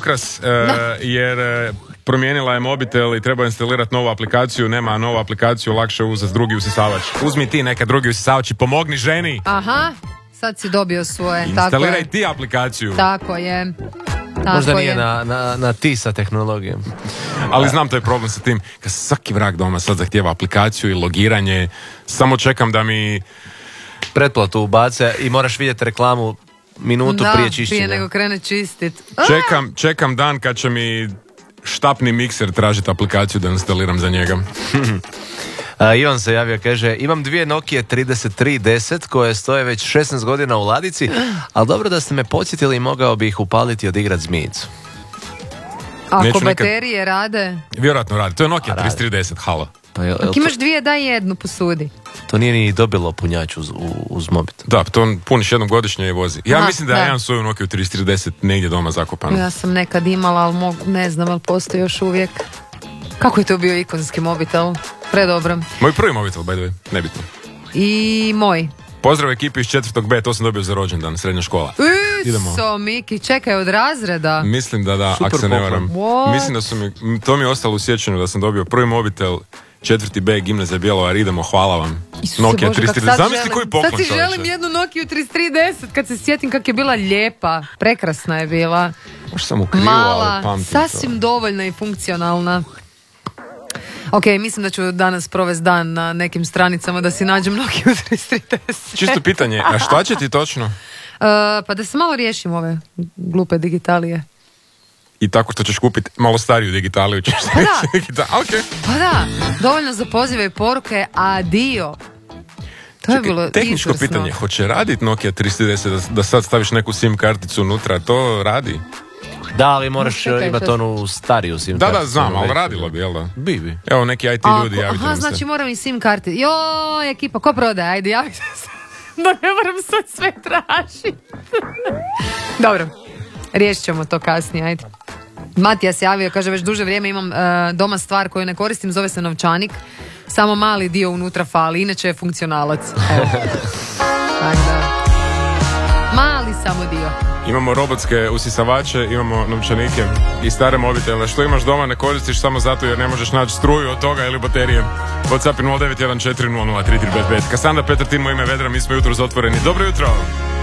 ukras, jer promijenila je mobitel i treba instalirati novu aplikaciju, nema novu aplikaciju, lakše uzeti drugi usisavač. Uzmi ti neka drugi usisavač i pomogni ženi. Aha, sad si dobio svoje. Instaliraj ti aplikaciju. Tako je. Možda nije na ti sa tehnologijom. Ali znam, to je problem sa tim. Kad svaki vrag doma sad zahtijeva aplikaciju i logiranje, samo čekam da mi pretplatu ubace i moraš vidjeti reklamu minutu prije čišćenja. Prije nego krene čistit. Čekam dan kad će mi štapni mikser tražiti aplikaciju da instaliram za njega. Ivan se javio, kaže, imam dvije Nokia 3310 koje stoje već 16 godina u ladici, ali dobro da ste me podsjetili i mogao bi ih upaliti i odigrat zmijicu. Ako baterije rade? Vjerojatno radi, to je Nokia 3310, halo. Ako imaš dvije, daj jednu, posudi. To nije ni dobilo punjač uz mobitel. Da, to puniš jednom godišnje i vozi. Ja mislim da ja imam svoju Nokia 3310 negdje doma zakopanu. Ja sam nekad imala, ali ne znam, ali postoji još uvijek. Kako je to bio ikonski mobitel? Predobro. Moj prvi mobitel, by the way, nebitno. I moj. Pozdrav ekipi iz 4. B, to sam dobio za rođendan, srednja škola. Iso, Miki, čekaj, od razreda. Mislim da, ako se ne varam. Mislim da su to mi je ostalo u sjećanju da sam dobio prvi mobitel 4. B, gimnazija Bjelovar, idemo, hvala vam. Isuse Nokia Bože, 3310, zamisli koji poklon. Sad si želim jednu Nokia 3310, kad se sjetim kak je bila lijepa, prekrasna je bila. Možda sam u krivu, ali pamtim to. Sasvim dovoljna i funkcionalna. Ok, mislim da ću danas provesti dan na nekim stranicama da si nađem Nokia 3310. Čisto pitanje, a šta će ti točno? Pa da se malo riješim ove glupe digitalije. I tako što ćeš kupiti malo stariju digitaliju. Okay. Pa da, dovoljno za pozive i poruke, adio. To je bilo tehničko izvrsno. Pitanje, hoće raditi Nokia 3310 da sad staviš neku SIM karticu unutra, to radi? Da, ali moraš imati onu stariju SIM karticu. Da, znam, ali radilo bi, jel da? Bi. Evo, neki IT ljudi, javite nam se. Znači moram i SIM karti. Joj, ekipa, ko prodaje? Ajde, javite se. Da ne moram sad sve tražiti. Dobro, riješit ćemo to kasnije, ajde. Matija se javio, kaže, već duže vrijeme imam doma stvar koju ne koristim, zove se novčanik. Samo mali dio unutra fali, inače je funkcionalac. Evo. Mali samo dio. Imamo robotske usisavače, imamo novčanike i stare mobitele. Što imaš doma ne koristiš samo zato jer ne možeš naći struju od toga ili baterije. WhatsApp 0914000335. Kasanda Petrtin, moje ime Vedra, mi smo jutro zatvoreni. Dobro jutro!